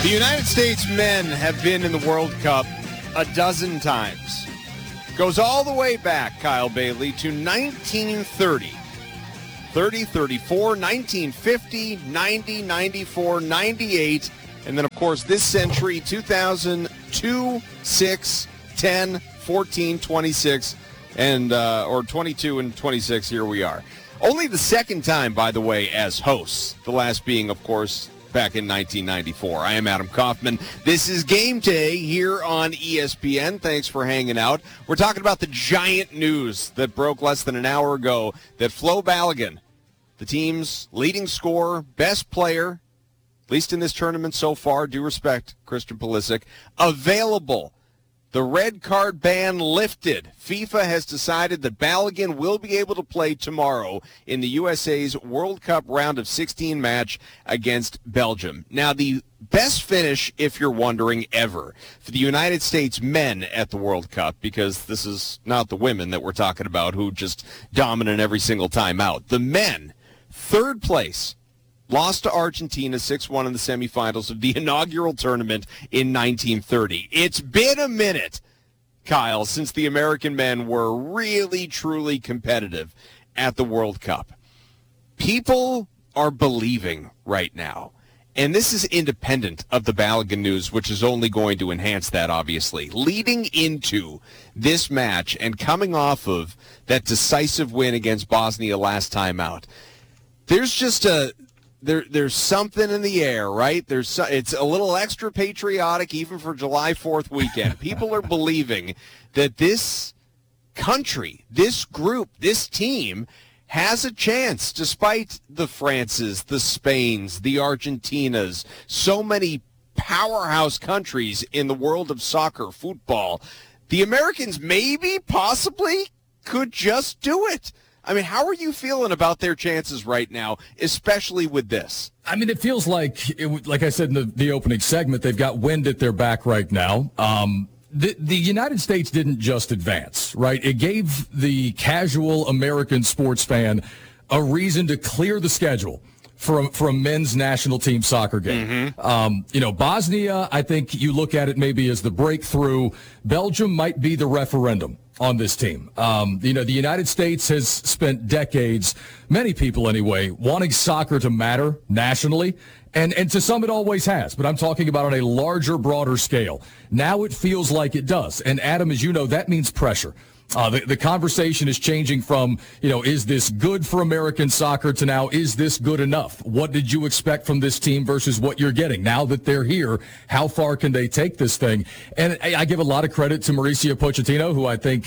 The United States men have been in the World Cup a dozen times. Goes all the way back, Kyle Bailey, to 1930. 30, 34, 1950, 90, 94, 98, and then, of course, this century, 2002, 6, 10, 14, 26, and or 22 and 26, here we are. Only the second time, by the way, as hosts, the last being, of course, back in 1994. I am Adam Kaufman. This is Game Day here on ESPN. Thanks for hanging out. We're talking about the giant news that broke less than an hour ago that Flo Balogun, the team's leading scorer, best player, at least in this tournament so far, due respect, Christian Pulisic, available. The red card ban lifted. FIFA has decided that Balogun will be able to play tomorrow in the USA's World Cup round of 16 match against Belgium. Now, the best finish, if you're wondering, ever for the United States men at the World Cup, because this is not the women that we're talking about who just dominate every single time out. The men, third place. Lost to Argentina 6-1 in the semifinals of the inaugural tournament in 1930. It's been a minute, Kyle, since the American men were really, truly competitive at the World Cup. People are believing right now, and this is independent of the Balogun news, which is only going to enhance that, obviously. Leading into this match and coming off of that decisive win against Bosnia last time out, there's just There's something in the air, right? It's a little extra patriotic even for July 4th weekend. People are believing that this country, this group, this team has a chance despite the Frances, the Spains, the Argentinas, so many powerhouse countries in the world of soccer, football. The Americans maybe, possibly, could just do it. I mean, how are you feeling about their chances right now, especially with this? I mean, it feels like I said in the opening segment, they've got wind at their back right now. The United States didn't just advance, right? It gave the casual American sports fan a reason to clear the schedule for a men's national team soccer game. Mm-hmm. Bosnia, I think you look at it maybe as the breakthrough. Belgium might be the referendum on this team. The United States has spent decades, many people anyway, wanting soccer to matter nationally. And to some it always has, but I'm talking about on a larger, broader scale. Now it feels like it does. And Adam, as you know, that means pressure. The conversation is changing from, is this good for American soccer to now, is this good enough? What did you expect from this team versus what you're getting? Now that they're here, how far can they take this thing? And I give a lot of credit to Mauricio Pochettino, who I think,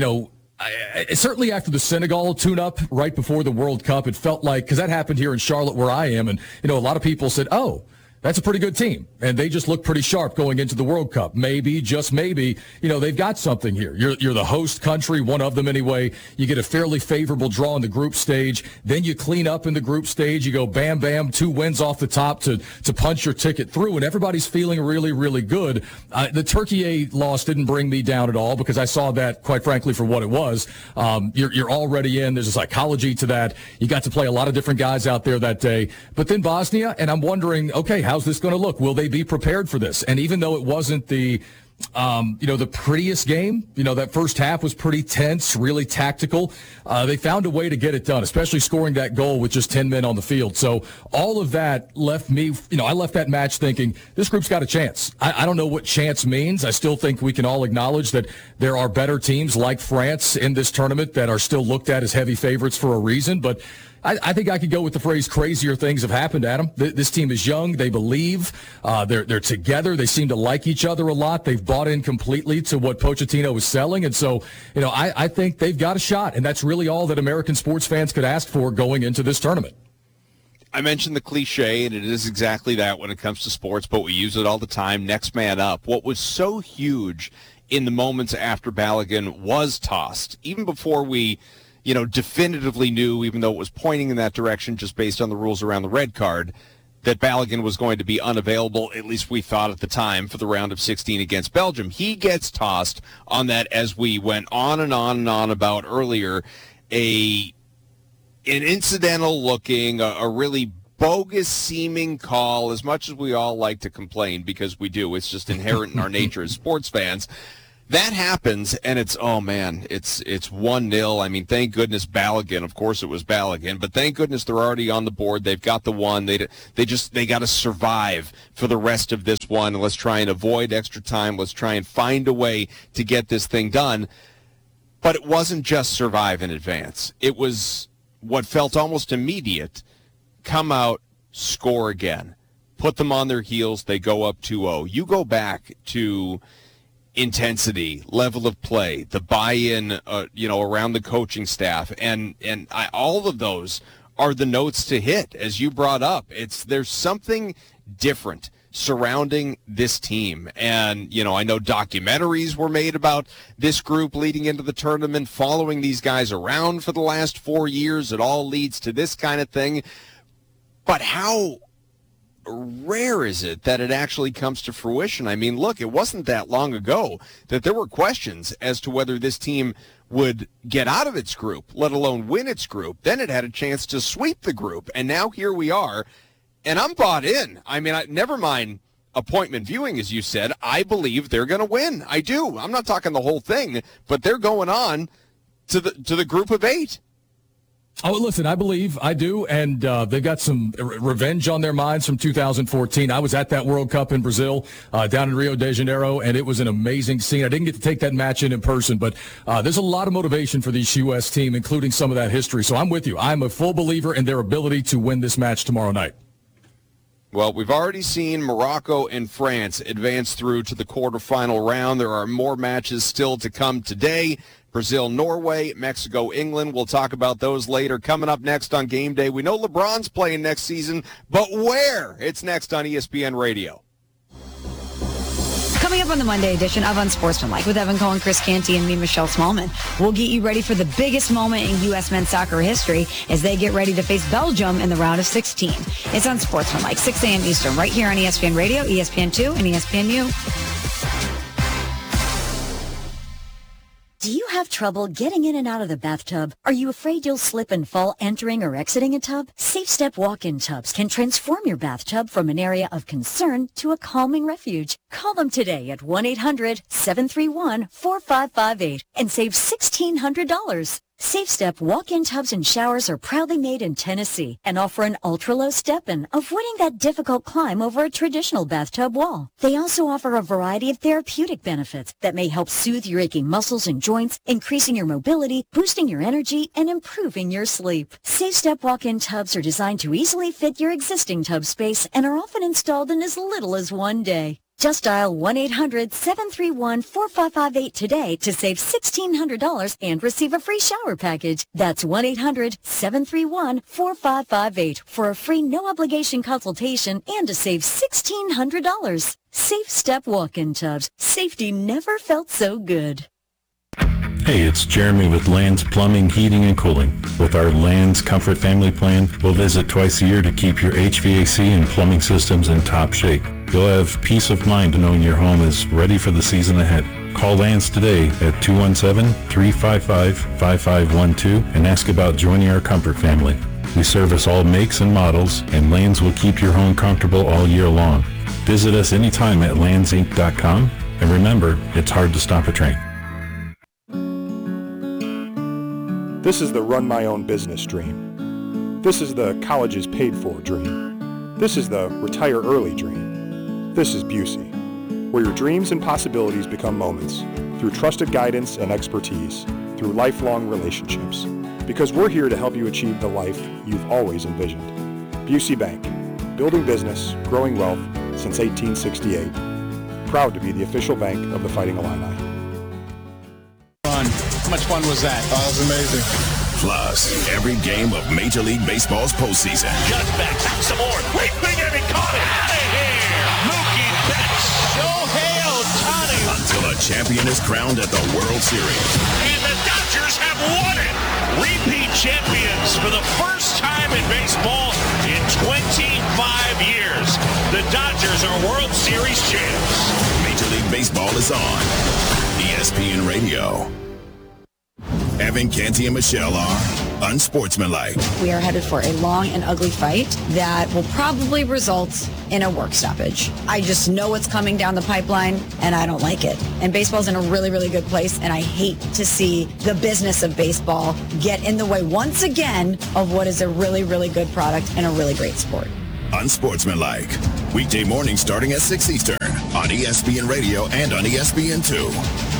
certainly after the Senegal tune-up right before the World Cup, it felt like, because that happened here in Charlotte where I am, and, a lot of people said, oh, that's a pretty good team, and they just look pretty sharp going into the World Cup. Maybe, just maybe, they've got something here. You're the host country, one of them anyway. You get a fairly favorable draw in the group stage. Then you clean up in the group stage. You go bam, bam, 2 wins off the top to punch your ticket through, and everybody's feeling really, really good. The Turkey loss didn't bring me down at all because I saw that, quite frankly, for what it was. You're already in. There's a psychology to that. You got to play a lot of different guys out there that day. But then Bosnia, and I'm wondering, okay, how's this going to look? Will they be prepared for this? And even though it wasn't the prettiest game, that first half was pretty tense, really tactical. They found a way to get it done, especially scoring that goal with just 10 men on the field. So all of that left me, I left that match thinking this group's got a chance. I don't know what chance means. I still think we can all acknowledge that there are better teams like France in this tournament that are still looked at as heavy favorites for a reason. But I think I could go with the phrase crazier things have happened, Adam. This team is young. They believe. They're together. They seem to like each other a lot. They've bought in completely to what Pochettino is selling. And so, I think they've got a shot. And that's really all that American sports fans could ask for going into this tournament. I mentioned the cliche, and it is exactly that when it comes to sports, but we use it all the time, next man up. What was so huge in the moments after Balogun was tossed, even before we definitively knew, even though it was pointing in that direction just based on the rules around the red card, that Balogun was going to be unavailable, at least we thought at the time, for the round of 16 against Belgium. He gets tossed on that, as we went on and on and on about earlier, an incidental looking, a really bogus seeming call, as much as we all like to complain, because we do. It's just inherent in our nature as sports fans. That happens, and it's 1-0. I mean, thank goodness Balogun. Of course it was Balogun, but thank goodness they're already on the board. They've got the one. They got to survive for the rest of this one. Let's try and avoid extra time. Let's try and find a way to get this thing done. But it wasn't just survive in advance. It was what felt almost immediate. Come out, score again. Put them on their heels. They go up 2-0. You go back to intensity, level of play, the buy-in, around the coaching staff, and all of those are the notes to hit, as you brought up. There's something different surrounding this team, and I know documentaries were made about this group leading into the tournament, following these guys around for the last 4 years. It all leads to this kind of thing, but how rare is it that it actually comes to fruition? I mean, look, it wasn't that long ago that there were questions as to whether this team would get out of its group, let alone win its group. Then it had a chance to sweep the group, and now here we are, and I'm bought in. I mean, never mind appointment viewing, as you said. I believe they're going to win. I do. I'm not talking the whole thing, but they're going on to the group of 8. Oh, listen, I believe, I do, and they've got some revenge on their minds from 2014. I was at that World Cup in Brazil, down in Rio de Janeiro, and it was an amazing scene. I didn't get to take that match in person, but there's a lot of motivation for this U.S. team, including some of that history. So I'm with you. I'm a full believer in their ability to win this match tomorrow night. Well, we've already seen Morocco and France advance through to the quarterfinal round. There are more matches still to come today. Brazil, Norway, Mexico, England. We'll talk about those later. Coming up next on Game Day, we know LeBron's playing next season, but where? It's next on ESPN Radio. Coming up on the Monday edition of Unsportsmanlike with Evan Cohen, Chris Canty, and me, Michelle Smallman. We'll get you ready for the biggest moment in U.S. men's soccer history as they get ready to face Belgium in the round of 16. It's Unsportsmanlike, 6 a.m. Eastern, right here on ESPN Radio, ESPN2, and ESPNU. Do you have trouble getting in and out of the bathtub? Are you afraid you'll slip and fall entering or exiting a tub? Safe Step walk-in tubs can transform your bathtub from an area of concern to a calming refuge. Call them today at 1-800-731-4558 and save $1,600. Safe Step walk-in tubs and showers are proudly made in Tennessee and offer an ultra-low step-in, avoiding that difficult climb over a traditional bathtub wall. They also offer a variety of therapeutic benefits that may help soothe your aching muscles and joints, increasing your mobility, boosting your energy, and improving your sleep. Safe Step walk-in tubs are designed to easily fit your existing tub space and are often installed in as little as 1 day. Just dial 1-800-731-4558 today to save $1,600 and receive a free shower package. That's 1-800-731-4558 for a free no-obligation consultation and to save $1,600. Safe Step walk-in tubs. Safety never felt so good. Hey, it's Jeremy with Land's Plumbing, Heating, and Cooling. With our Land's Comfort Family Plan, we'll visit twice a year to keep your HVAC and plumbing systems in top shape. You'll have peace of mind knowing your home is ready for the season ahead. Call Land's today at 217-355-5512 and ask about joining our Comfort Family. We service all makes and models, and Land's will keep your home comfortable all year long. Visit us anytime at landsinc.com, and remember, it's hard to stop a train. This is the run my own business dream. This is the college is paid for dream. This is the retire early dream. This is Busey, where your dreams and possibilities become moments through trusted guidance and expertise, through lifelong relationships. Because we're here to help you achieve the life you've always envisioned. Busey Bank, building business, growing wealth since 1868. Proud to be the official bank of the Fighting Illini. How much fun was that? Oh, it was amazing. Plus, every game of Major League Baseball's postseason. Just back, some more. Wait, big Evan caught it. Out of here. Mookie Betts. Shohei Ohtani. Until a champion is crowned at the World Series. And the Dodgers have won it. Repeat champions for the first time in baseball in 25 years. The Dodgers are World Series champs. Major League Baseball is on ESPN Radio. Evan, Canty, and Michelle are unsportsmanlike. We are headed for a long and ugly fight that will probably result in a work stoppage. I just know what's coming down the pipeline, and I don't like it. And baseball's in a really, really good place, and I hate to see the business of baseball get in the way once again of what is a really, really good product and a really great sport. Unsportsmanlike. Weekday morning starting at 6 Eastern on ESPN Radio and on ESPN2.